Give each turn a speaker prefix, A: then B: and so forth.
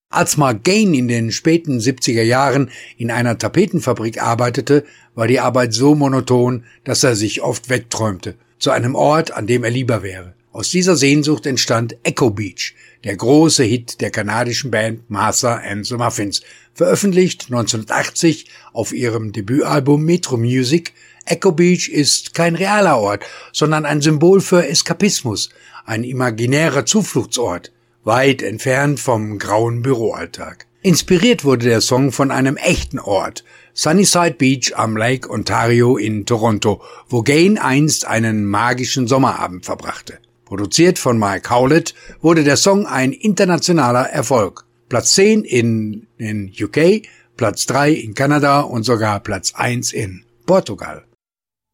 A: Als Mark Gain in den späten 70er Jahren in einer Tapetenfabrik arbeitete, war die Arbeit so monoton, dass er sich oft wegträumte, zu einem Ort, an dem er lieber wäre. Aus dieser Sehnsucht entstand Echo Beach, der große Hit der kanadischen Band Martha and the Muffins, veröffentlicht 1980 auf ihrem Debütalbum Metro Music. Echo Beach ist kein realer Ort, sondern ein Symbol für Eskapismus, ein imaginärer Zufluchtsort, weit entfernt vom grauen Büroalltag. Inspiriert wurde der Song von einem echten Ort, Sunnyside Beach am Lake Ontario in Toronto, wo Gain einst einen magischen Sommerabend verbrachte. Produziert von Mike Howlett wurde der Song ein internationaler Erfolg. Platz 10 in UK, Platz 3 in Kanada und sogar Platz 1 in Portugal.